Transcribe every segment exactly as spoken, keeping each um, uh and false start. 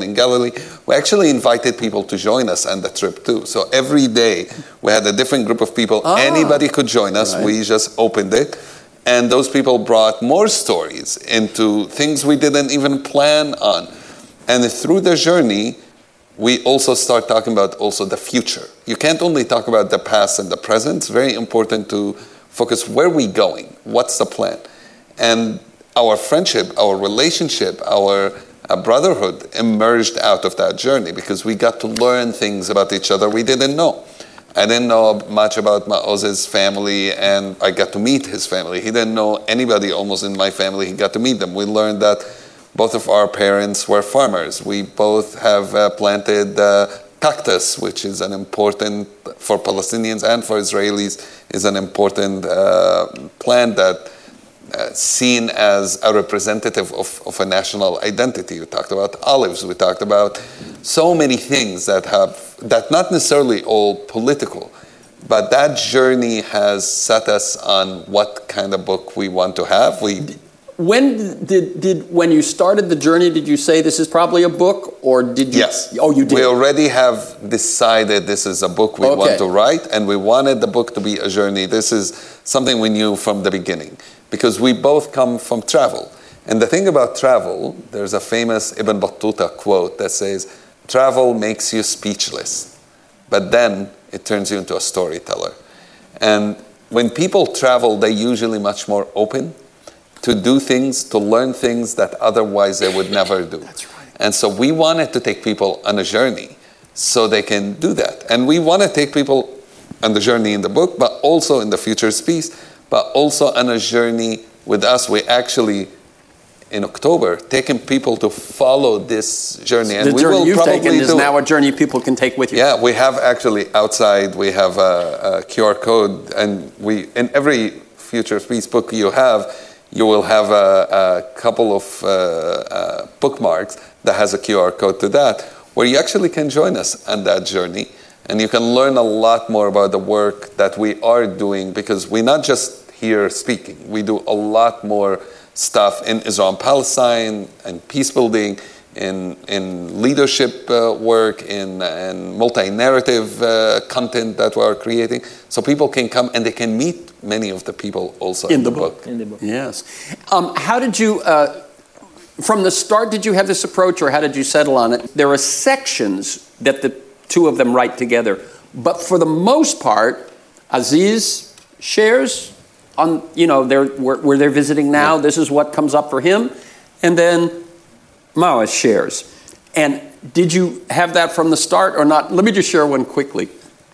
in Galilee. We actually invited people to join us on the trip too. So every day we had a different group of people. Ah, anybody could join us. Right. We just opened it. And those people brought more stories into things we didn't even plan on. And through the journey, we also start talking about also the future. You can't only talk about the past and the present. It's very important to focus where we're going. What's the plan? And our friendship, our relationship, our uh, brotherhood emerged out of that journey because we got to learn things about each other we didn't know. I didn't know much about Maoz's family, and I got to meet his family. He didn't know anybody almost in my family. He got to meet them. We learned that both of our parents were farmers. We both have uh, planted uh, cactus, which is an important, for Palestinians and for Israelis, is an important uh, plant that uh, seen as a representative of, of a national identity. We talked about olives. We talked about so many things that have, that not necessarily all political, but that journey has set us on what kind of book we want to have. We When did, did when you started the journey, did you say this is probably a book, or did you? Yes. Oh, you did. We already have decided this is a book we okay. want to write, and we wanted the book to be a journey. This is something we knew from the beginning, because we both come from travel. And the thing about travel, there's a famous Ibn Battuta quote that says, "Travel makes you speechless, but then it turns you into a storyteller." And when people travel, they're usually much more open to do things, to learn things that otherwise they would never do. That's right. And so we wanted to take people on a journey so they can do that. And we want to take people on the journey in the book, but also in the Futures Piece, but also on a journey with us. We actually, in October, taking people to follow this journey. And the we journey will you've probably taken is do now a journey people can take with you. Yeah, we have actually outside, we have a, a Q R code, and we in every Futures Piece book you have, you will have a, a couple of uh, uh, bookmarks that has a Q R code to that, where you actually can join us on that journey, and you can learn a lot more about the work that we are doing, because we're not just here speaking. We do a lot more stuff in Israel and Palestine, and peace building, in in leadership uh, work, in, in multi-narrative uh, content that we are creating, so people can come and they can meet many of the people also in, in the, the book. book. In the book. Yes. Um, how did you, uh, from the start, did you have this approach, or how did you settle on it? There are sections that the two of them write together, but for the most part, Aziz shares on, you know, they're, where, where they're visiting now, yeah. This is what comes up for him, and then Maoz shares. And did you have that from the start or not? Let me just share one quickly.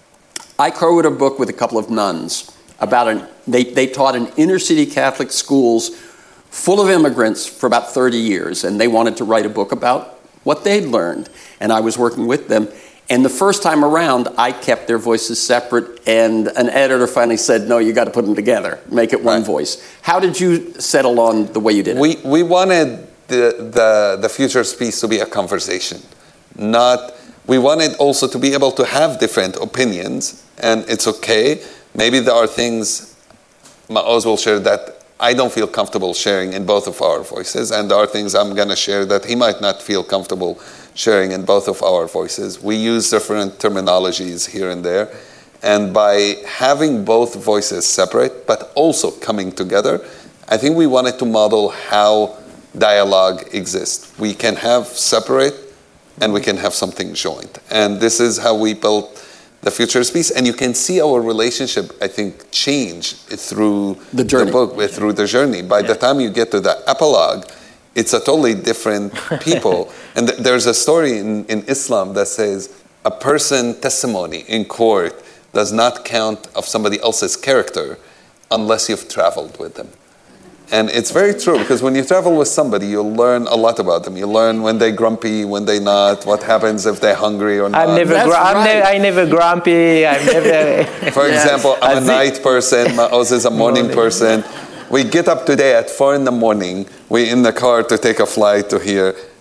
I co-wrote a book with a couple of nuns about an, they, they taught in inner city Catholic schools full of immigrants for about thirty years, and they wanted to write a book about what they'd learned. And I was working with them. And the first time around, I kept their voices separate, and an editor finally said, no, you got to put them together, make it one right. voice. How did you settle on the way you did it? We, we wanted the, the, the Futures Piece to be a conversation. Not, we wanted also to be able to have different opinions, and it's okay. Maybe there are things Maoz will share that I don't feel comfortable sharing in both of our voices, and there are things I'm going to share that he might not feel comfortable sharing in both of our voices. We use different terminologies here and there, and by having both voices separate but also coming together, I think we wanted to model how dialogue exists. We can have separate and we can have something joint, and this is how we built the Futures Piece. And you can see our relationship, I think, change through the, journey. the book, through the journey. By yeah. the time you get to the epilogue, it's a totally different people. And th- there's a story in, in Islam that says a person testimony in court does not count of somebody else's character unless you've traveled with them. And it's very true, because when you travel with somebody, you'll learn a lot about them. You learn when they're grumpy, when they're not, what happens if they're hungry or not. I'm never, gr- I'm right. ne- I'm never grumpy. I'm never... For yes. example, I'm a night person. Maoz is a morning, morning person. We get up today at four in the morning. We're in the car to take a flight to here.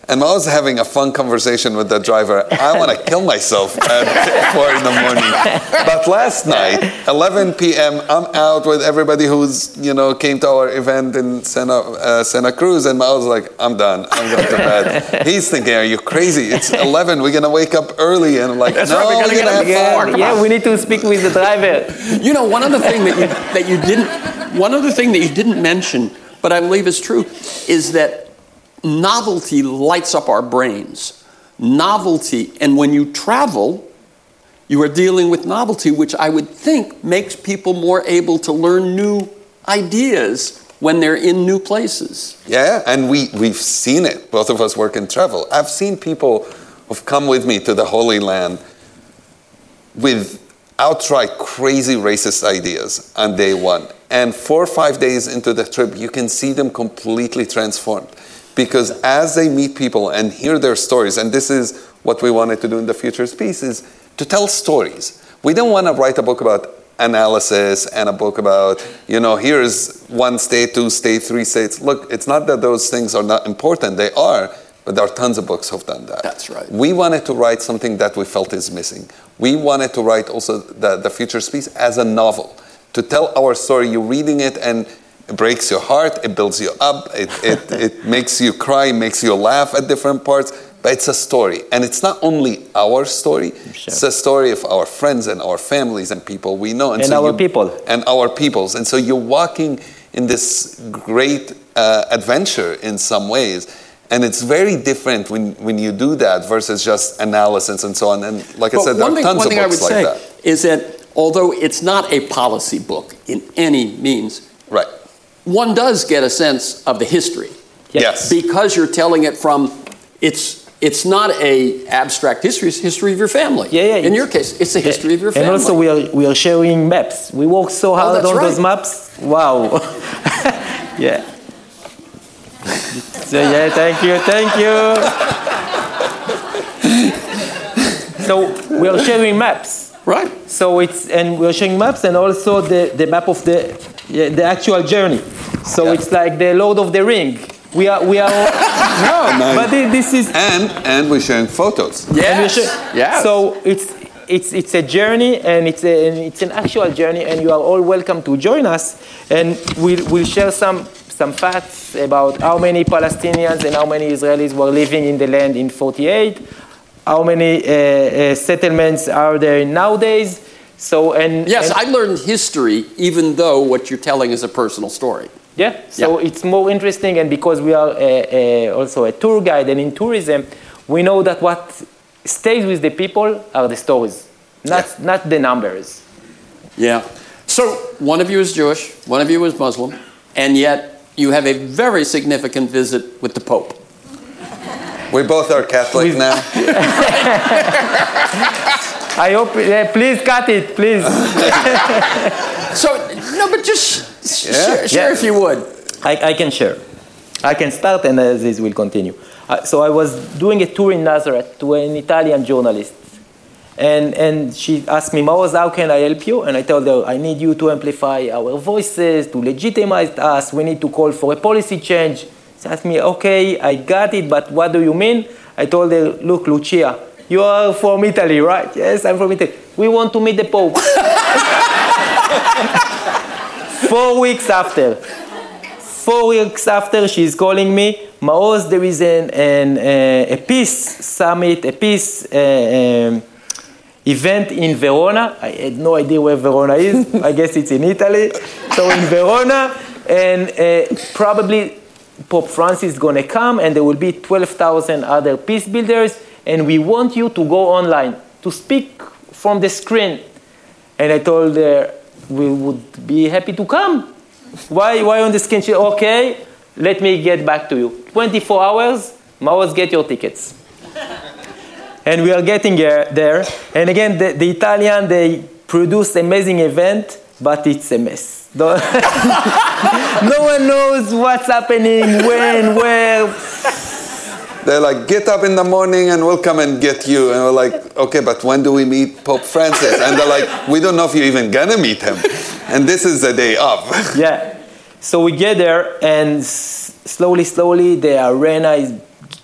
And I was having a fun conversation with the driver. I want to kill myself at four in the morning. But last night, eleven p.m., I'm out with everybody who's, you know, came to our event in Santa, uh, Santa Cruz, and I was like, I'm done. I'm going to bed. He's thinking, are you crazy? It's eleven. We're going to wake up early. And I'm like, That's no, right, we we're going to have Yeah, fun. yeah, we need to speak with the driver. You know, one other thing that you, that you didn't, one other thing that you didn't mention, but I believe is true, is that novelty lights up our brains. Novelty, and when you travel, you are dealing with novelty, which I would think makes people more able to learn new ideas when they're in new places. Yeah, and we, we've seen it. Both of us work in travel. I've seen people who've come with me to the Holy Land with outright crazy racist ideas on day one. And four or five days into the trip, you can see them completely transformed. Because as they meet people and hear their stories, and this is what we wanted to do in the Futures piece, is to tell stories. We don't want to write a book about analysis and a book about, you know, here's one state, two state, three states. Look, it's not that those things are not important. They are, but there are tons of books who've done that. That's right. We wanted to write something that we felt is missing. We wanted to write also the, the Futures piece as a novel, to tell our story. You're reading it and it breaks your heart, it builds you up, it, it, it makes you cry, makes you laugh at different parts, but it's a story. And it's not only our story, Sure. it's a story of our friends and our families and people we know. And so our you- people. And our peoples. And so you're walking in this great uh, adventure in some ways. And it's very different when, when you do that versus just analysis and so on. And like I But said, there one are thing, tons one of thing I would books like say that. is that although it's not a policy book in any means, Right. one does get a sense of the history. Yes. Because you're telling it from, it's it's not a abstract history, it's history of your family. Yeah, yeah, In it's- your case, it's the history of your And family. also we are we are sharing maps. We work so hard that's on right. those maps. Wow. Yeah. So yeah, thank you, thank you. So we are sharing maps. Right. So it's and we're sharing maps and also the, the map of the yeah, the actual journey. So Yeah. it's like the Lord of the Ring. We are we are no, Nice. but thi- this is And and we're sharing photos. and we Yes. share- Yes. So it's it's it's a journey and it's a, and it's an actual journey and you are all welcome to join us and we'll we'll share some some facts about how many Palestinians and how many Israelis were living in the land in forty-eight, how many uh, uh, settlements are there nowadays. So and Yes, and- I learned history even though what you're telling is a personal story. Yeah, so Yeah. it's more interesting, and because we are uh, uh, also a tour guide and in tourism, we know that what stays with the people are the stories, not, Yeah. not the numbers. Yeah. So one of you is Jewish, one of you is Muslim, and yet you have a very significant visit with the Pope. We both are Catholic With- now. I hope, uh, please cut it, please. So, no, but just sh- Yeah. share, share Yeah. if you would. I, I can share. I can start and uh, this will continue. Uh, so I was doing a tour in Nazareth to an Italian journalist. And, and she asked me, Maoz, how can I help you? And I told her, I need you to amplify our voices, to legitimize us. We need to call for a policy change. She asked me, okay, I got it, but what do you mean? I told her, look, Lucia, you are from Italy, right? Yes, I'm from Italy. We want to meet the Pope. Four weeks after, four weeks after, she's calling me, Maoz, there is an, an, uh, a peace summit, a peace uh, um, event in Verona. I had no idea where Verona is. I guess it's in Italy. So in Verona, and uh, probably Pope Francis is going to come, and there will be twelve thousand other peace builders, and we want you to go online, to speak from the screen. And I told her, we would be happy to come. Why, why on the screen? She, okay, let me get back to you. twenty-four hours, Maoz, get your tickets. And we are getting there. And again, the, the Italian, they produce amazing event, but it's a mess. No one knows what's happening, when, where. They're like, get up in the morning and we'll come and get you. And we're like, okay, but when do we meet Pope Francis? And they're like, we don't know if you're even gonna meet him. And this is the day of. Yeah. So we get there, and s- slowly, slowly, the arena is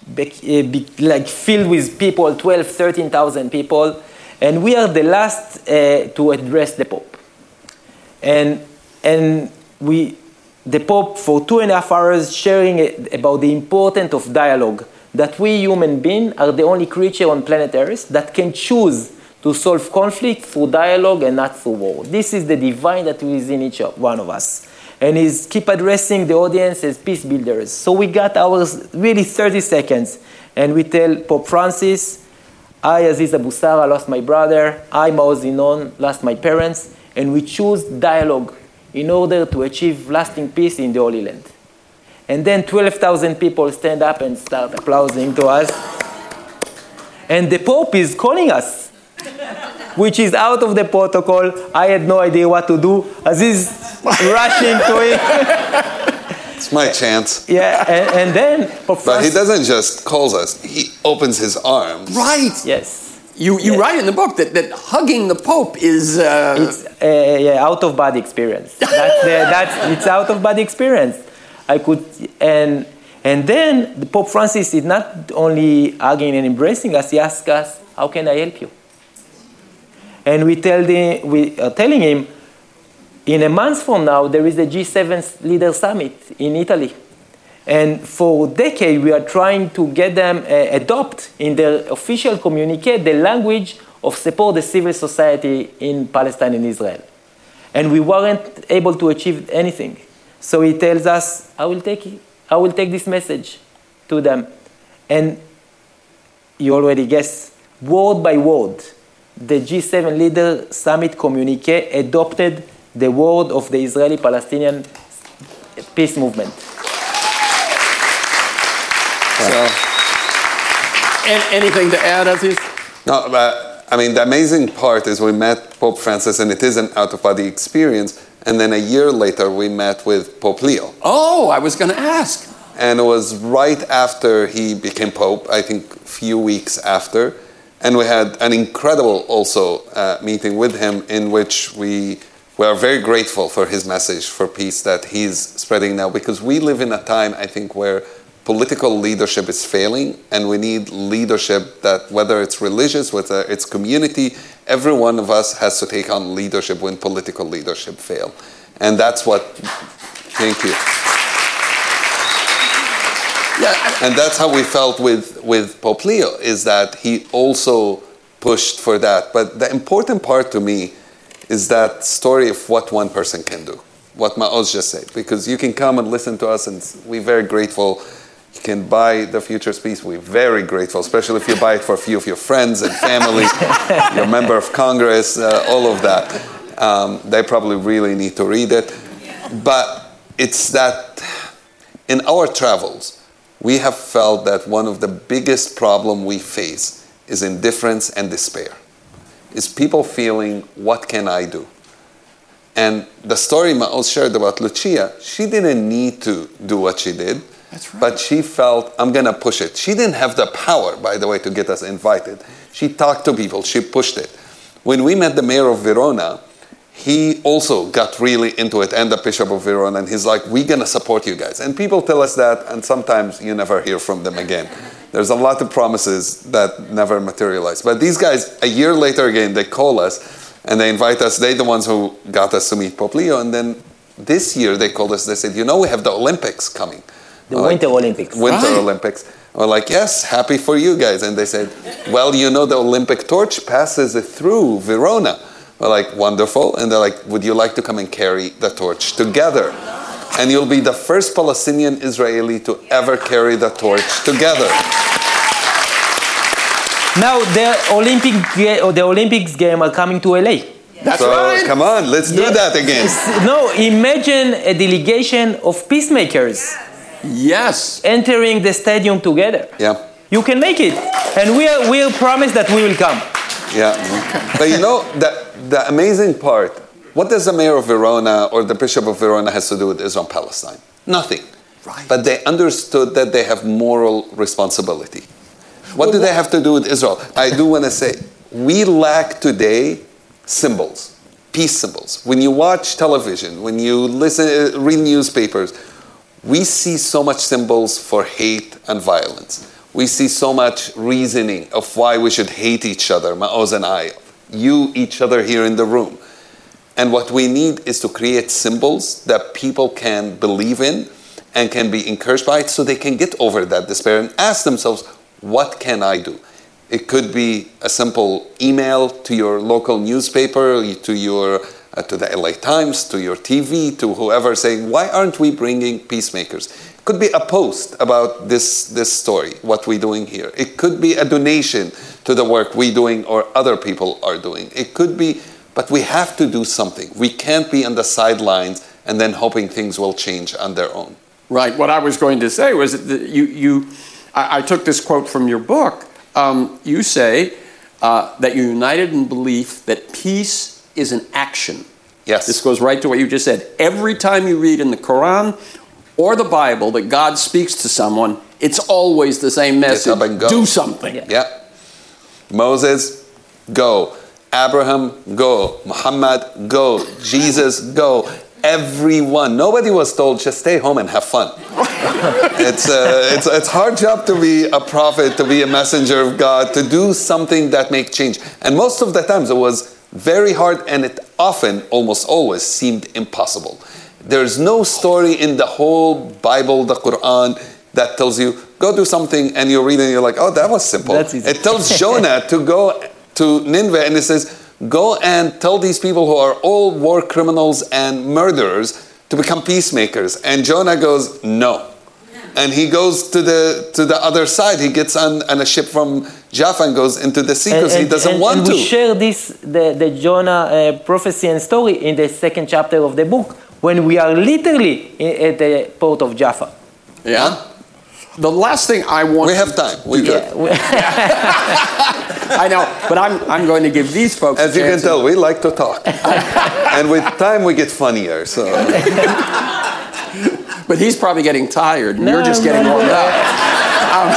like filled with people, twelve, thirteen thousand people, and we are the last uh, to address the Pope. And and we, the Pope, for two and a half hours, sharing about the importance of dialogue. That we human beings are the only creature on planet Earth that can choose to solve conflict through dialogue and not through war. This is the divine that is in each one of us. And he's keep addressing the audience as peace builders. So we got ours really thirty seconds. And we tell Pope Francis, I, Aziz Abu Sarah, lost my brother. I, Maoz Zinon, lost my parents. And we choose dialogue in order to achieve lasting peace in the Holy Land. And then twelve thousand people stand up and start applauding to us. And the Pope is calling us, which is out of the protocol. I had no idea what to do. Aziz rushing to him. It's my chance. Yeah, and, and then... Pope but Francis, he doesn't just call us. He opens his arms. Right. Yes. You, you yes. write in the book that, that hugging the Pope is... Uh... It's uh, yeah, out-of-body experience. That's the, that's, it's out-of-body experience. I could, and and then the Pope Francis is not only hugging and embracing us, he asks us, how can I help you? And we tell the, we are telling him, in a month from now, there is a G seven Leader Summit in Italy. And for a decade, we are trying to get them uh, adopt in their official communique the language of support the civil society in Palestine and Israel. And we weren't able to achieve anything. So he tells us, I will take it. I will take this message to them. And you already guessed, word by word, the G seven Leader Summit communique adopted the word of the Israeli-Palestinian peace movement. So, and anything to add, Aziz? No, but I mean, the amazing part is we met Pope Francis, and it is an out-of-body experience. And then a year later, we met with Pope Leo. Oh, I was going to ask. And it was right after he became Pope, I think a few weeks after. And we had an incredible also uh, meeting with him in which we, we are very grateful for his message for peace that he's spreading now. Because we live in a time, I think, where political leadership is failing. And we need leadership that, whether it's religious, whether it's community, every one of us has to take on leadership when political leadership fail. And that's what, thank you. Yeah. And that's how we felt with, with Pope Leo, is that he also pushed for that. But the important part to me is that story of what one person can do, what Maoz just said. Because you can come and listen to us, and we're very grateful. You can buy the Future's Peace. We're very grateful, especially if you buy it for a few of your friends and family, your member of Congress, uh, all of that. Um, they probably really need to read it. But it's that in our travels, we have felt that one of the biggest problems we face is indifference and despair. Is people feeling, what can I do? And the story Maoz shared about Lucia, she didn't need to do what she did. That's right. But she felt, I'm going to push it. She didn't have the power, by the way, to get us invited. She talked to people. She pushed it. When we met the mayor of Verona, he also got really into it, and the Bishop of Verona, and he's like, we're going to support you guys. And people tell us that, and sometimes you never hear from them again. There's a lot of promises that never materialize. But these guys, a year later again, they call us, and they invite us. They're the ones who got us to meet Pope Leo. And then this year, they called us. They said, you know, we have the Olympics coming. The We're Winter like, Olympics. Winter right. Olympics. We're like, yes, happy for you guys. And they said, well, you know, the Olympic torch passes it through Verona. We're like, wonderful. And they're like, would you like to come and carry the torch together? And you'll be the first Palestinian Israeli to ever carry the torch together. Now the Olympic or the Olympics game are coming to L A. That's so right. Come on, let's do yeah. that again. No, imagine a delegation of peacemakers. Yes. Entering the stadium together. Yeah. You can make it. And we are, we'll promise that we will come. Yeah. But you know, the, the amazing part, what does the mayor of Verona or the Bishop of Verona has to do with Israel and Palestine? Nothing. Right. But they understood that they have moral responsibility. What do they have to do with Israel? I do want to say, we lack today symbols, peace symbols. When you watch television, when you listen, read newspapers, we see so much symbols for hate and violence. we see so much reasoning of why we should hate each other, Maoz and I, you, each other here in the room. And what we need is to create symbols that people can believe in and can be encouraged by it so they can get over that despair and ask themselves, what can I do? It could be a simple email to your local newspaper, to your uh, to the L A Times, to your T V, to whoever, saying, why aren't we bringing peacemakers? It could be a post about this, this story, what we're doing here. It could be a donation to the work we're doing or other people are doing. It could be, but we have to do something. We can't be on the sidelines and then hoping things will change on their own. Right. What I was going to say was that you, you I, I took this quote from your book. Um, you say uh, that you're united in belief that peace is an action. Yes. This goes right to what you just said. Every time you read in the Quran or the Bible that God speaks to someone, it's always the same message. Get up and go. Do something. Yeah. yeah. Moses, go. Abraham, go. Muhammad, go. Jesus, go. Everyone. Nobody was told, just stay home and have fun. it's, a, it's, it's a hard job to be a prophet, to be a messenger of God, to do something that makes change. And most of the times it was very hard, and it often, almost always, seemed impossible. There's no story in the whole Bible, the Quran, that tells you, go do something, and you read it and you're like, oh, that was simple. That's easy. It tells Jonah to go to Nineveh, and it says, go and tell these people who are all war criminals and murderers to become peacemakers. And Jonah goes, no. And he goes to the to the other side. He gets on, on a ship from Jaffa and goes into the sea because he doesn't and, want and to. we share this, the, the Jonah uh, prophecy and story in the second chapter of the book, when we are literally in, at the port of Jaffa. Yeah. The last thing I want... We have time. We Yeah. good. I know, but I'm, I'm going to give these folks As a you can chance. tell, we like to talk. And with time, we get funnier. So, But he's probably getting tired, and No, you're just getting no, warmed no. up. Um,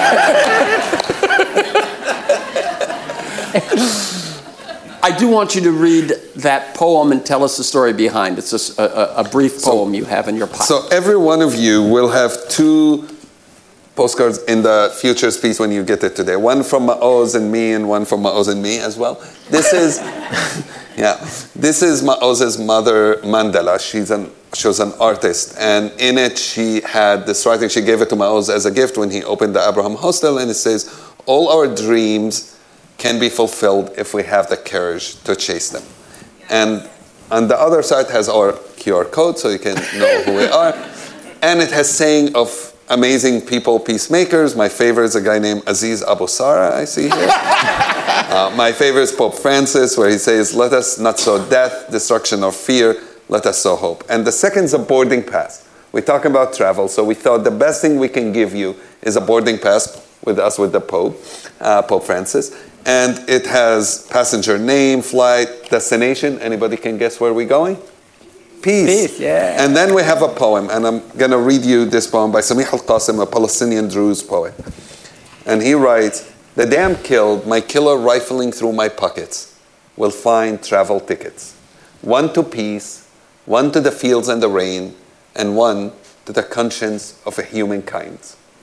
I do want you to read that poem and tell us the story behind. It's a, a, a brief poem you have in your pocket. so every one of you will have two postcards in the Futures piece when you get it today. One from Maoz and me, and one from Maoz and me as well. This is, yeah, this is Maoz's mother, Mandela. She's an she was an artist, and in it she had this writing. She gave it to Maoz as a gift when he opened the Abraham Hostel, and it says, all our dreams can be fulfilled if we have the courage to chase them. And on the other side has our Q R code, so you can know who we are. And it has saying of amazing people, peacemakers. My favorite is a guy named Aziz Abu Sara, I see here. uh, my favorite is Pope Francis, where he says, let us not sow death, destruction, or fear, let us sow hope. And the second is a boarding pass. We're talking about travel, so we thought the best thing we can give you is a boarding pass with us, with the Pope, uh, Pope Francis. And it has passenger name, flight, destination. Anybody can guess where we're going? Peace. Peace, yeah. And then we have a poem, and I'm going to read you this poem by Samih Al-Qasim, a Palestinian Druze poet. And he writes, the day I'm killed, my killer rifling through my pockets will find travel tickets. One to peace, one to the fields and the rain, and one to the conscience of a humankind.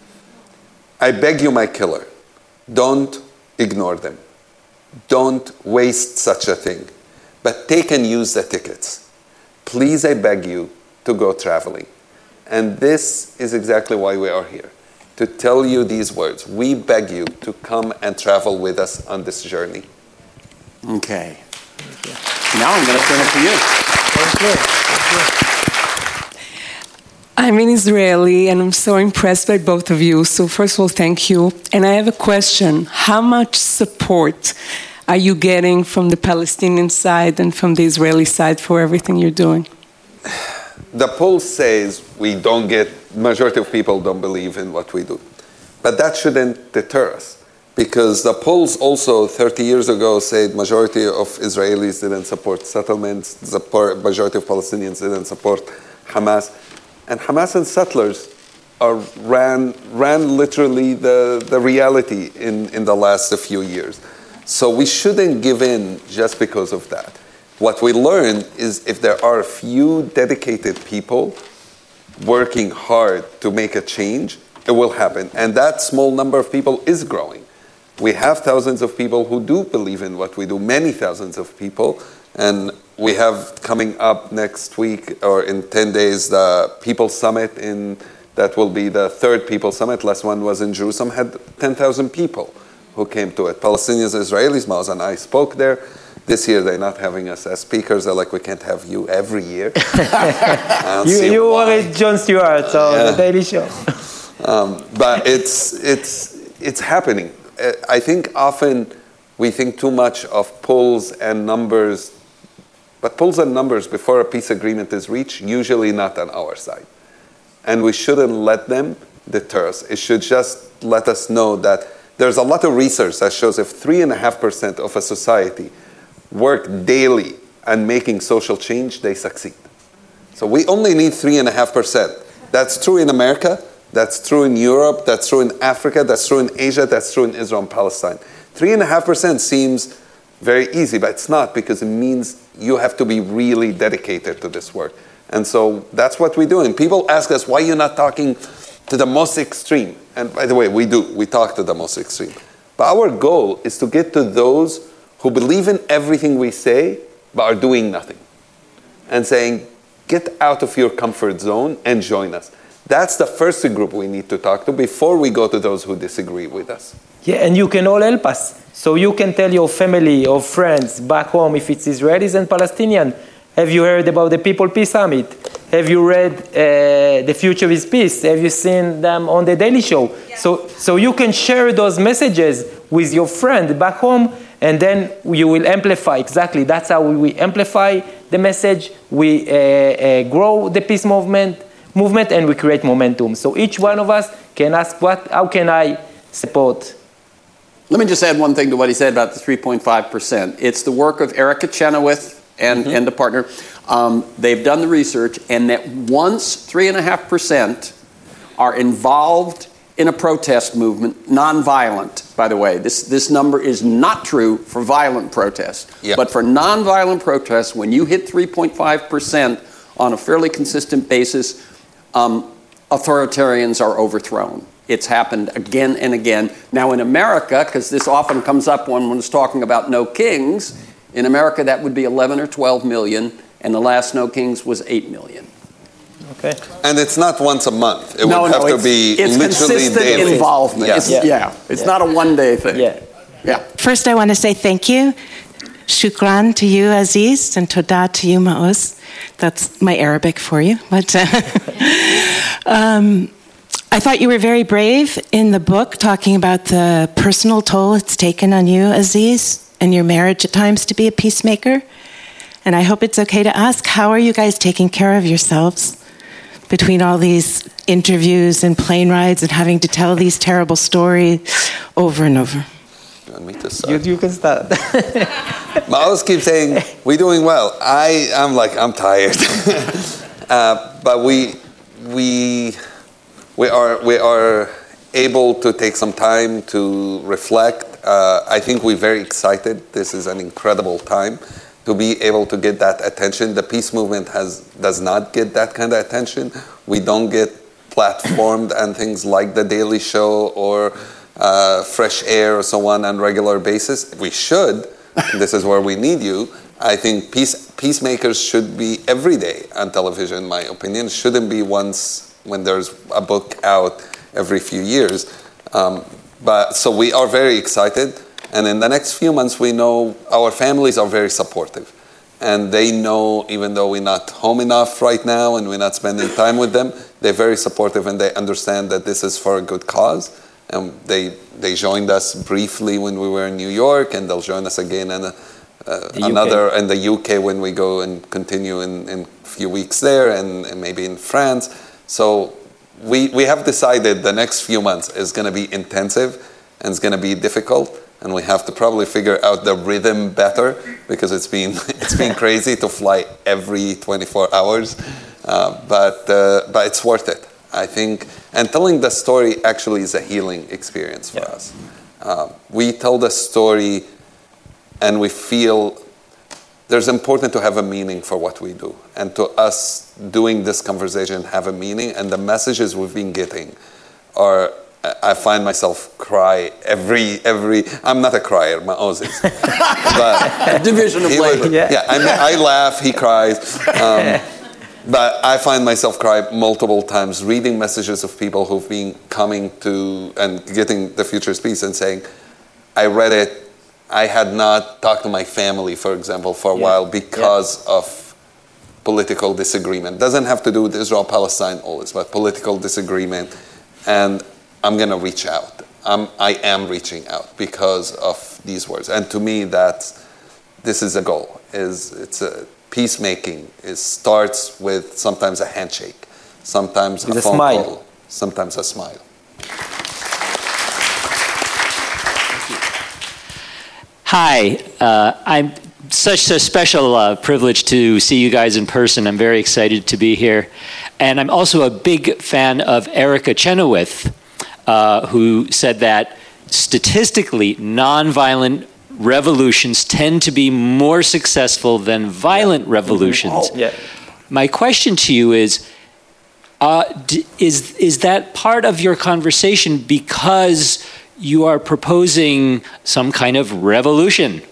I beg you, my killer, don't ignore them. Don't waste such a thing, but take and use the tickets. Please, I beg you to go traveling. And this is exactly why we are here, to tell you these words. We beg you to come and travel with us on this journey. Okay. Now I'm going to turn it to you. Thank you. Thank you. I'm an Israeli, and I'm so impressed by both of you. So first of all, thank you. And I have a question. How much support are you getting from the Palestinian side and from the Israeli side for everything you're doing? The poll says we don't get, majority of people don't believe in what we do. But that shouldn't deter us, because the polls also thirty years ago said majority of Israelis didn't support settlements, the majority of Palestinians didn't support Hamas. And Hamas and settlers are ran ran literally the, the reality in, in the last few years. So we shouldn't give in just because of that. What we learned is if there are a few dedicated people working hard to make a change, it will happen. And that small number of people is growing. We have thousands of people who do believe in what we do, many thousands of people. And we have coming up next week or in ten days the People Summit in that will be the third People Summit. Last one was in Jerusalem, had ten thousand people who came to it. Palestinians, Israelis, Maoz and I spoke there. This year they're not having us as speakers. They're like, we can't have you every year. you you were Jon Stewart, so yeah. The Daily Show. um, but it's it's it's happening. I think often we think too much of polls and numbers, but polls and numbers before a peace agreement is reached, usually not on our side. And we shouldn't let them deter us. It should just let us know that there's a lot of research that shows if three point five percent of a society work daily on making social change, they succeed. So we only need three point five percent. That's true in America. That's true in Europe, that's true in Africa, that's true in Asia, that's true in Israel and Palestine. three point five percent seems very easy, but it's not, because it means you have to be really dedicated to this work. And so that's what we do. And people ask us, why are you not talking to the most extreme? And by the way, we do. We talk to the most extreme. But our goal is to get to those who believe in everything we say, but are doing nothing. And saying, get out of your comfort zone and join us. That's the first group we need to talk to before we go to those who disagree with us. Yeah, and you can all help us. So you can tell your family or friends back home, if it's Israelis and Palestinian, have you heard about the People Peace Summit? Have you read uh, The Future is Peace? Have you seen them on the Daily Show? Yeah. So, so you can share those messages with your friend back home, and then you will amplify. Exactly, that's how we, we amplify the message. We uh, uh, grow the peace movement, movement, and we create momentum. So each one of us can ask, "What? How can I support?" Let me just add one thing to what he said about the three point five percent. It's the work of Erica Chenoweth and, mm-hmm. and the partner. Um, they've done the research, and that once three point five percent are involved in a protest movement, nonviolent, by the way. This, this number is not true for violent protests. Yeah. But for nonviolent protests, when you hit three point five percent on a fairly consistent basis, um, authoritarians are overthrown. It's happened again and again. Now in America, because this often comes up when one's talking about no kings, in America that would be eleven or twelve million, and the last no kings was eight million. Okay. And it's not once a month. It no, would have no, to be it's literally consistent daily. involvement. Yeah. It's, yeah. yeah. It's yeah. not a one-day thing. Yeah. Yeah. First, I want to say thank you. Shukran to you, Aziz, and Toda to you, Maoz. That's my Arabic for you. But uh, um, I thought you were very brave in the book, talking about the personal toll it's taken on you, Aziz, and your marriage at times to be a peacemaker. And I hope it's okay to ask, how are you guys taking care of yourselves between all these interviews and plane rides and having to tell these terrible stories over and over? You want me to start? You, you can start. Maoz keeps saying, we're doing well. I, I'm like, I'm tired. uh, but we, we, we are, we are able to take some time to reflect. Uh, I think we're very excited. This is an incredible time to be able to get that attention. The peace movement has does not get that kind of attention. We don't get platformed and things like The Daily Show or uh, Fresh Air or so on on regular basis. We should. This is where we need you. I think peace peacemakers should be every day on television, in my opinion. Shouldn't be once when there's a book out every few years. Um, but so we are very excited. And in the next few months, we know our families are very supportive. And they know, even though we're not home enough right now and we're not spending time with them, they're very supportive and they understand that this is for a good cause. And they they joined us briefly when we were in New York, and they'll join us again in a, uh, another in the U K when we go and continue in, in a few weeks there, and, and maybe in France. So we, we have decided the next few months is going to be intensive and it's going to be difficult. And we have to probably figure out the rhythm better, because it's been it's been crazy to fly every twenty-four hours, uh, but uh, but it's worth it, I think. And telling the story actually is a healing experience for yeah. us. Uh, we tell the story, and we feel there's important to have a meaning for what we do, and to us doing this conversation have a meaning. And the messages we've been getting are, I find myself cry every, every, I'm not a crier, Maoz is. But division of he labor. would- Yeah. yeah, I, mean, I laugh, he cries. Um, but I find myself cry multiple times reading messages of people who've been coming to and getting the Future's Peace and saying, I read it, I had not talked to my family, for example, for a Yeah. while because yeah. of political disagreement. Doesn't have to do with Israel-Palestine always, but political disagreement. And I'm going to reach out. I'm, I am reaching out because of these words. And to me, that's, this is a goal. Is it's a peacemaking. It starts with sometimes a handshake, sometimes with a, a phone smile. call, sometimes a smile. Hi, uh, I'm such a special uh, privilege to see you guys in person. I'm very excited to be here. And I'm also a big fan of Erica Chenoweth, uh, who said that statistically, nonviolent revolutions tend to be more successful than violent yeah. revolutions. Oh. Yeah. My question to you is, uh, d- is, is that part of your conversation because you are proposing some kind of revolution?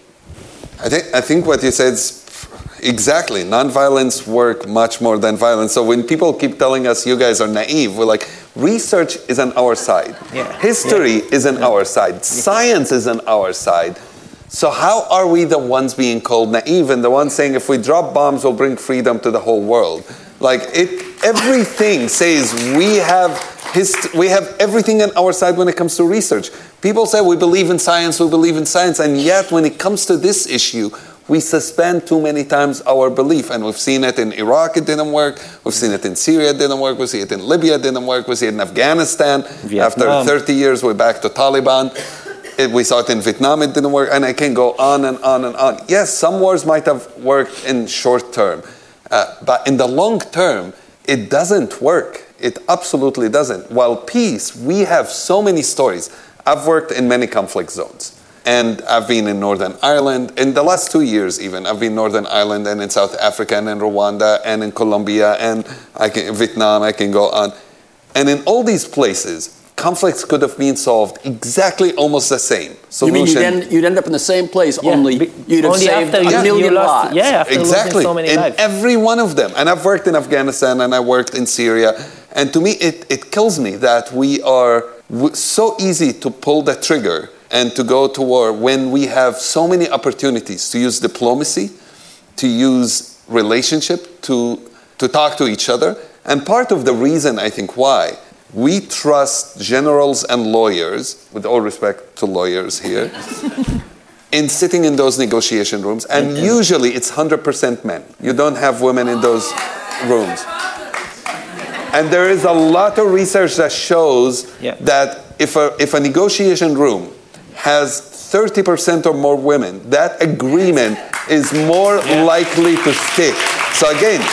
I think, I think what you said is exactly. Nonviolence work much more than violence. So when people keep telling us you guys are naive, we're like, research is on our side. Yeah. History yeah. is on yeah. our side. Yeah. Science is on our side. So how are we the ones being called naive and the ones saying if we drop bombs we'll bring freedom to the whole world? Like it, everything says we have hist- we have everything on our side when it comes to research. People say we believe in science, we believe in science, and yet when it comes to this issue, we suspend too many times our belief. And we've seen it in Iraq, it didn't work. We've seen it in Syria, it didn't work. We see it in Libya, it didn't work. We see it in Afghanistan. Vietnam. After thirty years, we're back to Taliban. It, we saw it in Vietnam, it didn't work. And I can go on and on and on. Yes, some wars might have worked in short term. Uh, but in the long term, it doesn't work. It absolutely doesn't. While peace, we have so many stories. I've worked in many conflict zones. And I've been in Northern Ireland. In the last two years even, I've been in Northern Ireland and in South Africa and in Rwanda and in Colombia and I can, Vietnam, I can go on. And in all these places, conflicts could have been solved exactly almost the same. Solution. You mean you'd end, you'd end up in the same place, Yeah, only be- you'd have only saved after a you- million you lost- lives. Yeah, after Exactly. losing so many in lives. every one of them. And I've worked in Afghanistan and I worked in Syria. And to me, it, it kills me that we are w- so easy to pull the trigger and to go to war when we have so many opportunities to use diplomacy, to use relationship, to, to talk to each other. And part of the reason, I think, why we trust generals and lawyers, with all respect to lawyers here, in sitting in those negotiation rooms. And usually it's one hundred percent men. You don't have women in those rooms. And there is a lot of research that shows Yeah. that if a, if a negotiation room has thirty percent or more women, that agreement is more Yeah. likely to stick. So again,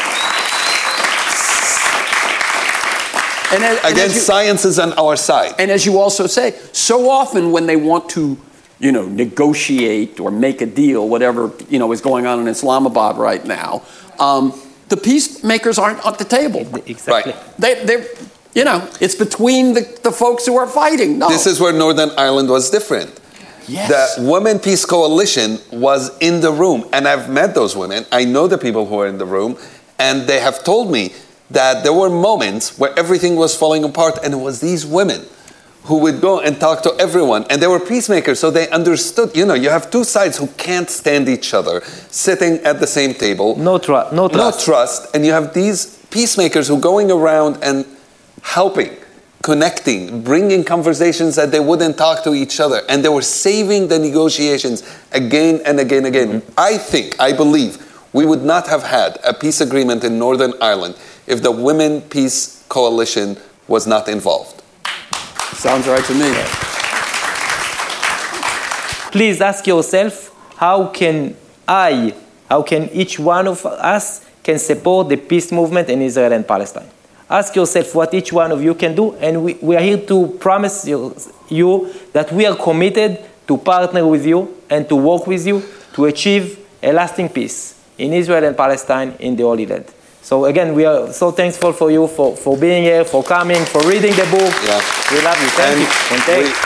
And as, and again, as you, science is on our side. and as you also say, so often when they want to, you know, negotiate or make a deal, whatever, you know, is going on in Islamabad right now, um, the peacemakers aren't at the table. Exactly. Right. They, they're, you know, it's between the, the folks who are fighting. No. This is where Northern Ireland was different. Yes. The Women Peace Coalition was in the room, and I've met those women. I know the people who are in the room, and they have told me that there were moments where everything was falling apart, and it was these women who would go and talk to everyone, and they were peacemakers, so they understood. You know, you have two sides who can't stand each other, sitting at the same table. No, tru- no trust. No trust, and you have these peacemakers who are going around and helping, connecting, bringing conversations that they wouldn't talk to each other, and they were saving the negotiations again and again and again. Mm-hmm. I think, I believe, we would not have had a peace agreement in Northern Ireland if the Women Peace Coalition was not involved. Sounds right to me. Please ask yourself, how can I, how can each one of us can support the peace movement in Israel and Palestine? Ask yourself what each one of you can do, and we, we are here to promise you, you that we are committed to partner with you and to work with you to achieve a lasting peace in Israel and Palestine in the Holy Land. So again, we are so thankful for you for, for being here, for coming, for reading the book. Yeah. We love you. Thank And you. And thank we-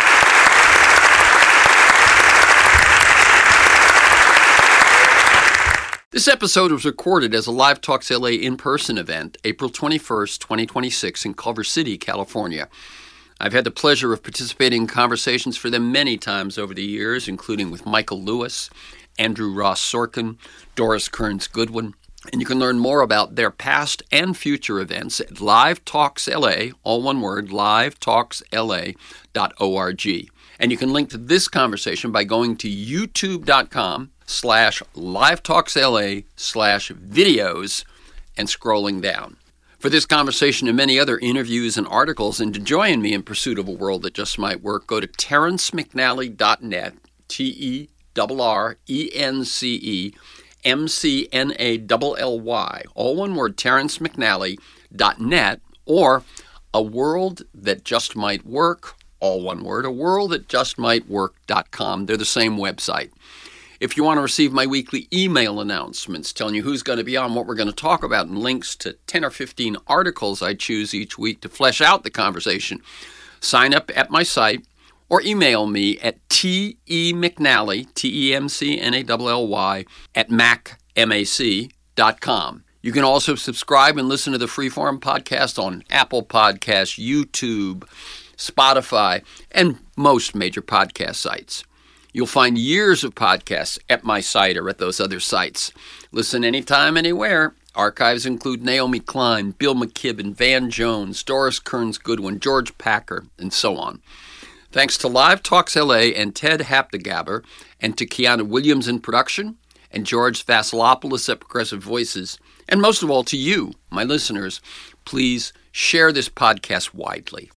This episode was recorded as a Live Talks L A in-person event, April twenty-first, twenty twenty-six in Culver City, California. I've had the pleasure of participating in conversations for them many times over the years, including with Michael Lewis, Andrew Ross Sorkin, Doris Kearns Goodwin, and you can learn more about their past and future events at Live Talks L A, all one word, live talks L A dot org. And you can link to this conversation by going to youtube.com slash livetalksla slash videos and scrolling down. For this conversation and many other interviews and articles, and to join me in pursuit of a world that just might work, go to terrence mcnally dot net, T E R R E N C E M C N A L L Y, all one word, terrence mcnally dot net, or A World That Just Might Work, all one word, a world that just might work dot com. They're the same website. If you want to receive my weekly email announcements telling you who's going to be on, what we're going to talk about, and links to ten or fifteen articles I choose each week to flesh out the conversation, sign up at my site or email me at temcnally, T E M C N A L L Y, at mac, M A C, dot com. You can also subscribe and listen to the Freeform podcast on Apple Podcasts, YouTube, Spotify, and most major podcast sites. You'll find years of podcasts at my site or at those other sites. Listen anytime, anywhere. Archives include Naomi Klein, Bill McKibben, Van Jones, Doris Kearns Goodwin, George Packer, and so on. Thanks to Live Talks L A and Ted Haptegaber, and to Kiana Williams in production, and George Vasilopoulos at Progressive Voices, and most of all to you, my listeners. Please share this podcast widely.